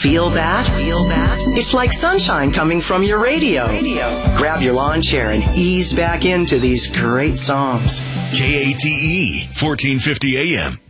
Feel that? It's like sunshine coming from your radio. Grab your lawn chair and ease back into these great songs. KATE, 1450 AM.